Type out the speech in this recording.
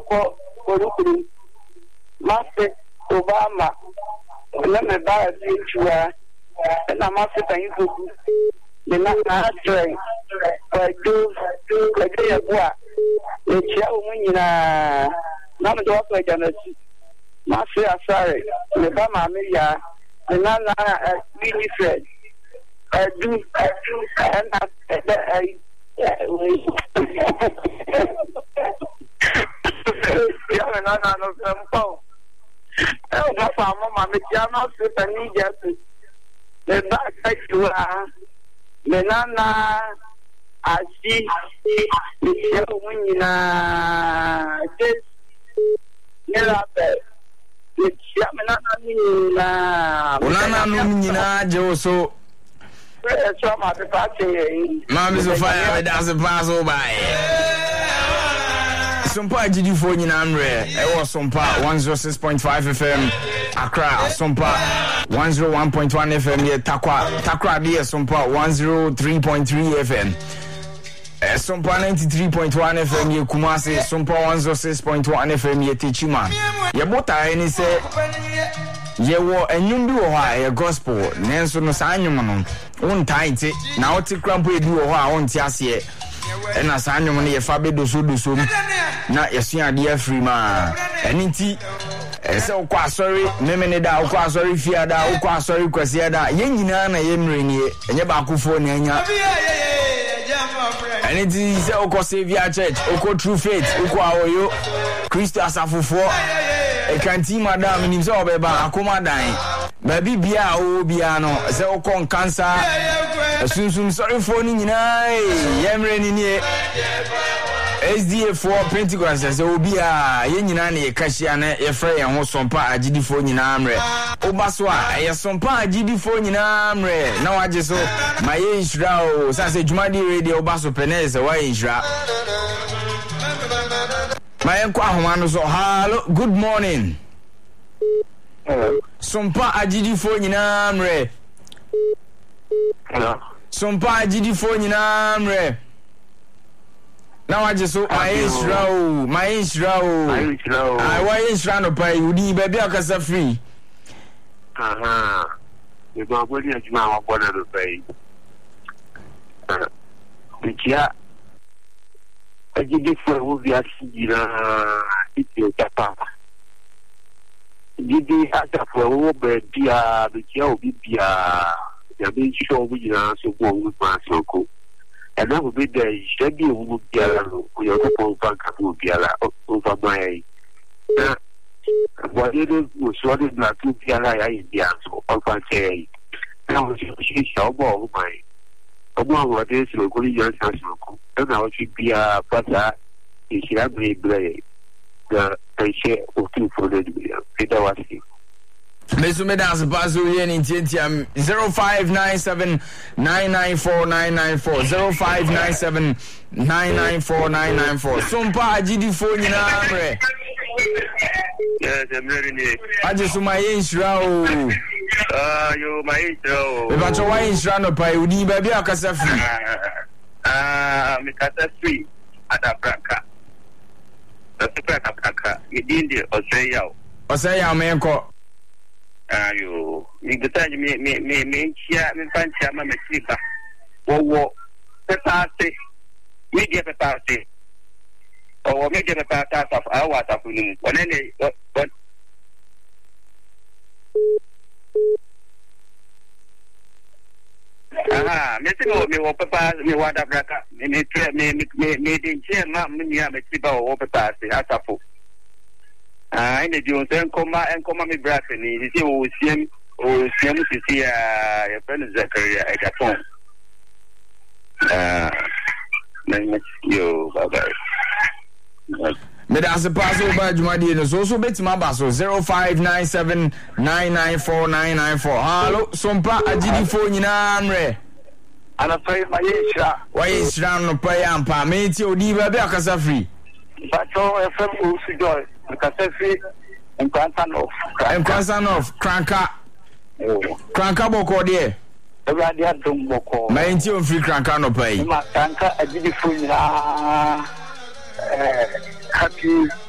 ko orukuru Master Obama na me ba zinchua na master tanyiku de na join do ya bua e chia o nyina na me do ko janasi Master Asare me ba ma me ya na Winifred do and no my mama, me jama super media. The back to the nana, I see the winina. It's Yamana, Joso. Mom is a fire, that's a pass over. Sompa GD4 Nyinamre e was Sompa 106.5 FM Accra, Sompa 101.1 FM ye Takwa de Sompa 103.3 FM Sompa 93.1 FM ye Kumasi, Sompa 106.1 FM ye Techima ye bota eni se ye wo enwum bi wo ha ye gospel nenso no sa anwum no won taite na wo ti krampo edu wo ha won ti ase ena sa anwum no ye fa be doso na yesua de afri ma eniti ese ukwa asori memene da ukwa asori fia da ukwa asori kwase da ye nyina na ye mrenie enye ba akufo na anya eniti se ukwa Savior Church ukwa True Faith ukwa Oyo Christo asafofo ekanti madam ni se obeba akoma dan ba bibia o bia no se ukwa cancer sunsun sorry for ni nyina ye mreni ni SDA4 Pentecost say obi a ye nyina na ye kahia na ye frɛ ye ho sompa agidifo nyina amre obaso a ye sompa agidifo nyina amre na waje so ma ye nhira o sa se Jumadi radio obaso penese wa nhira ma ye kwa homa no so hello good morning sompa agidifo nyina amre hello sompa agidifo nyina amre na waje so my Israel I why Israel no pay udi baby akasa free you go go ni ajuma wa bona no pay bikia ajidi for wo via sira iti tapa gidi ata for wo be dia bikia obi bia ya be show wo jina so go wo ma so ko and that would be the study of your bank of Biala over my what it was sorted not to Biala in the answer of my say. Now she shall ball my among what is locally young Sansko, and now she be a butter is she have a blade the share of 200 million. Peter was he. Mesume das bazo yen intentiam 0597994994 0597994994 sompa agidifo nyina amre yes I'm ready aje suma yen shira o yo my intro be bacho wa yen shira no pai udi ba bia akasa free me kasa free ada branca Kaka idinde osaya menko ayo ngitaje me chia me pancha mama chipa wo pepase media pepase o media pepase of our tafunu onene me wo pepase me wada braka me dinche ma me ya me chipa wo pepase atafu ine di on sen koma mi brasa ni di o siem si ya friend Zakaria Egapon na yo bye me da se pass over Jumadi no so betima ba so 0597994994 hello sompa agidifo nyina amre ana fai mayesha wa yesha no pa ya mpa me ti odi ba be akasa free Bato FM Usijoy Kasefi Nkwansan of Kranka boko de Everybody had dum boko ma enti on free Kranka no pay ma Kranka agidi funya happy